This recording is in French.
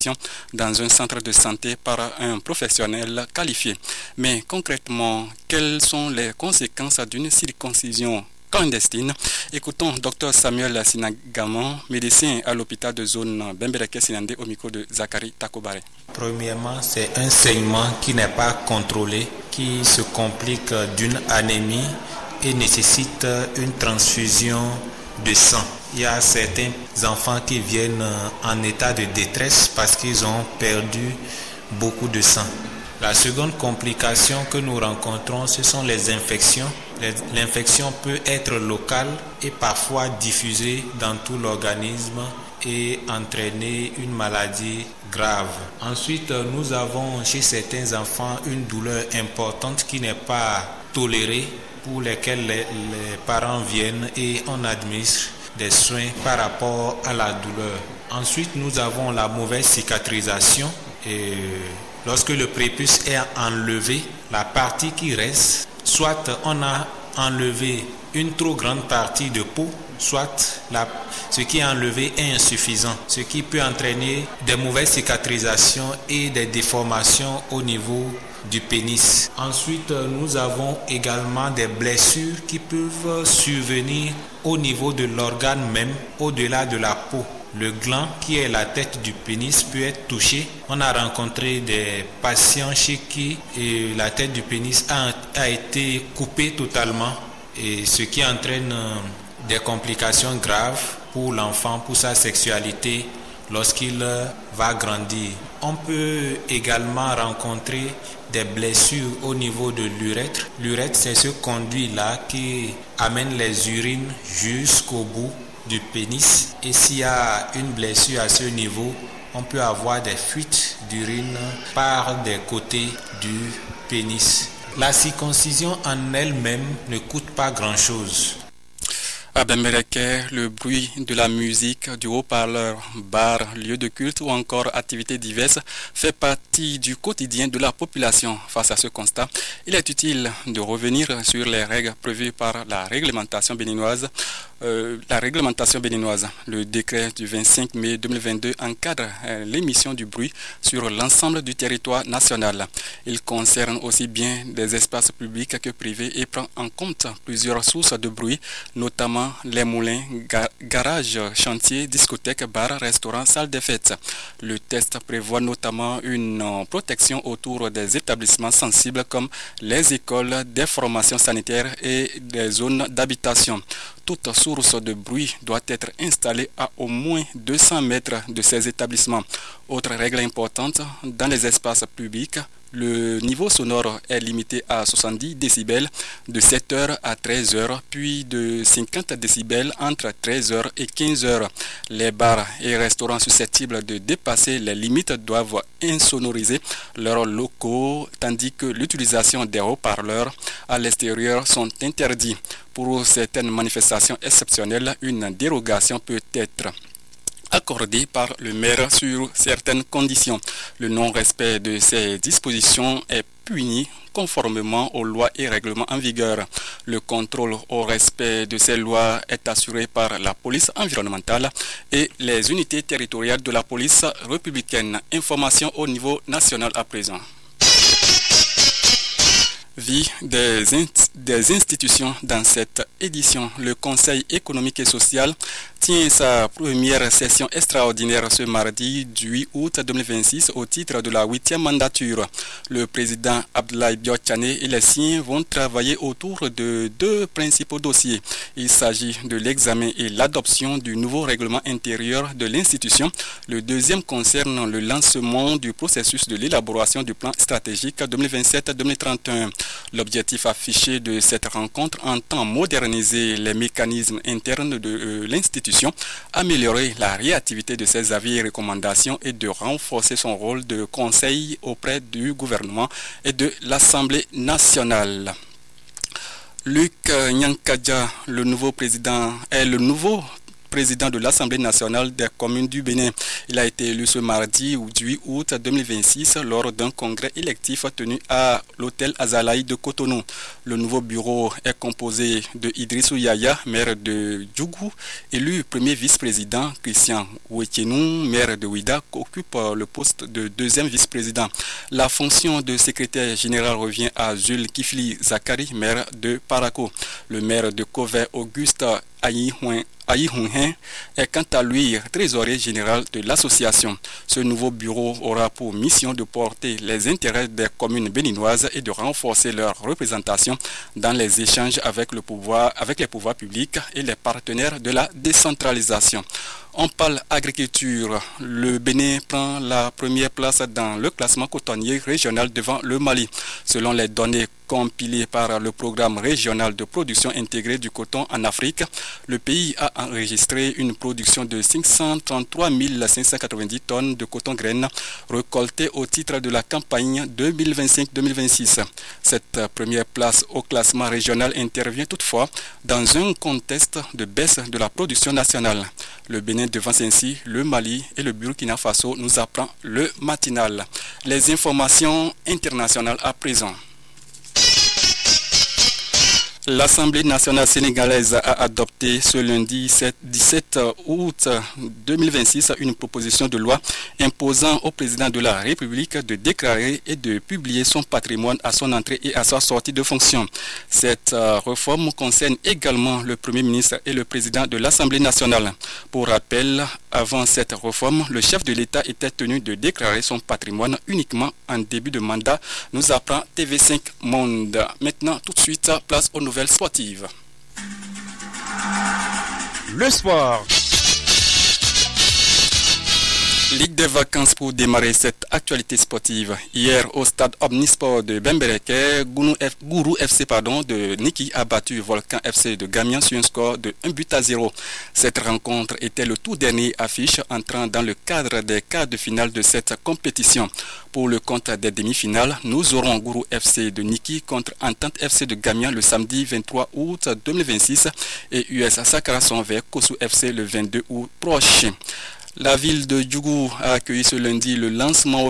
dans un centre de santé par un professionnel qualifié. Mais concrètement, quelles sont les conséquences d'une circoncision clandestine? Écoutons Dr Samuel Sinagaman, médecin à l'hôpital de zone Bembereke-Sinandé au micro de Zachary Takobare. Premièrement, c'est un saignement qui n'est pas contrôlé, qui se complique d'une anémie et nécessite une transfusion de sang. Il y a certains enfants qui viennent en état de détresse parce qu'ils ont perdu beaucoup de sang. La seconde complication que nous rencontrons, ce sont les infections. L'infection peut être locale et parfois diffusée dans tout l'organisme et entraîner une maladie grave. Ensuite, nous avons chez certains enfants une douleur importante qui n'est pas tolérée, pour lesquels les parents viennent et on administre des soins par rapport à la douleur. Ensuite, nous avons la mauvaise cicatrisation. Et lorsque le prépuce est enlevé, la partie qui reste, soit on a enlevé une trop grande partie de peau, soit ce qui est enlevé est insuffisant, ce qui peut entraîner des mauvaises cicatrisations et des déformations au niveau du pénis. Ensuite, nous avons également des blessures qui peuvent survenir au niveau de l'organe même, au-delà de la peau. Le gland, qui est la tête du pénis, peut être touché. On a rencontré des patients chez qui la tête du pénis a été coupée totalement, et ce qui entraîne des complications graves pour l'enfant, pour sa sexualité lorsqu'il va grandir. On peut également rencontrer des blessures au niveau de l'urètre. L'urètre, c'est ce conduit-là qui amène les urines jusqu'au bout du pénis. Et s'il y a une blessure à ce niveau, on peut avoir des fuites d'urine par des côtés du pénis. La circoncision en elle-même ne coûte pas grand-chose. À Bembereke, le bruit de la musique, du haut-parleur, bar, lieu de culte ou encore activités diverses fait partie du quotidien de la population. Face à ce constat, il est utile de revenir sur les règles prévues par la réglementation béninoise. Le décret du 25 mai 2022 encadre l'émission du bruit sur l'ensemble du territoire national. Il concerne aussi bien des espaces publics que privés et prend en compte plusieurs sources de bruit, notamment les moulins, garages, chantiers, discothèques, bars, restaurants, salles de fêtes. Le test prévoit notamment une protection autour des établissements sensibles comme les écoles, des formations sanitaires et des zones d'habitation. Toute source de bruit doit être installée à au moins 200 mètres de ces établissements. Autre règle importante, dans les espaces publics, le niveau sonore est limité à 70 décibels de 7h à 13h, puis de 50 décibels entre 13h et 15h. Les bars et restaurants susceptibles de dépasser les limites doivent insonoriser leurs locaux, tandis que l'utilisation des haut-parleurs à l'extérieur sont interdits. Pour certaines manifestations exceptionnelles, une dérogation peut être accordé par le maire sur certaines conditions. Le non-respect de ces dispositions est puni conformément aux lois et règlements en vigueur. Le contrôle au respect de ces lois est assuré par la police environnementale et les unités territoriales de la police républicaine. Information au niveau national à présent. Vie des institutions dans cette édition. Le Conseil économique et social tient sa première session extraordinaire ce mardi du 8 août 2026 au titre de la 8e mandature. Le président Abdoulaye Biotchane et les siens vont travailler autour de deux principaux dossiers. Il s'agit de l'examen et l'adoption du nouveau règlement intérieur de l'institution. Le deuxième concerne le lancement du processus de l'élaboration du plan stratégique 2027-2031. L'objectif affiché de cette rencontre entend moderniser les mécanismes internes de l'institution, améliorer la réactivité de ses avis et recommandations et de renforcer son rôle de conseil auprès du gouvernement et de l'Assemblée nationale. Luc Nyankadja, le nouveau président de l'Assemblée nationale des communes du Bénin. Il a été élu ce mardi 8 août 2026 lors d'un congrès électif tenu à l'hôtel Azalaï de Cotonou. Le nouveau bureau est composé de Idrissou Yaya, maire de Djougou, élu premier vice-président, Christian Ouetienou, maire de Ouida, occupe le poste de deuxième vice-président. La fonction de secrétaire général revient à Jules Kifli Zakari, maire de Paraco. Le maire de Covey, Auguste Aïhouin est quant à lui trésorier général de l'association. Ce nouveau bureau aura pour mission de porter les intérêts des communes béninoises et de renforcer leur représentation dans les échanges avec les pouvoirs publics et les partenaires de la décentralisation. On parle agriculture. Le Bénin prend la première place dans le classement cotonnier régional devant le Mali. Selon les données compilées par le programme régional de production intégrée du coton en Afrique, le pays a enregistré une production de 533 590 tonnes de coton graines récoltées au titre de la campagne 2025-2026. Cette première place au classement régional intervient toutefois dans un contexte de baisse de la production nationale. Le Bénin devance ainsi le Mali et le Burkina Faso, nous apprend le matinal. Les informations internationales à présent. L'Assemblée nationale sénégalaise a adopté ce lundi 17 août 2026 une proposition de loi imposant au président de la République de déclarer et de publier son patrimoine à son entrée et à sa sortie de fonction. Cette réforme concerne également le Premier ministre et le président de l'Assemblée nationale. Pour rappel, avant cette réforme, le chef de l'État était tenu de déclarer son patrimoine uniquement en début de mandat, nous apprend TV5 Monde. Maintenant, tout de suite, place aux nouvelles sportives. Le sport. Ligue des vacances pour démarrer cette actualité sportive. Hier, au stade Omnisport de Bembereke, Gourou FC de Niki a battu Volcan FC de Gamian sur un score de 1-0. Cette rencontre était le tout dernier affiche entrant dans le cadre des quarts de finale de cette compétition. Pour le compte des demi-finales, nous aurons Gourou FC de Niki contre Entente FC de Gamian le samedi 23 août 2026 et US Sakara vers Kossou FC le 22 août prochain. La ville de Djougou a accueilli ce lundi le lancement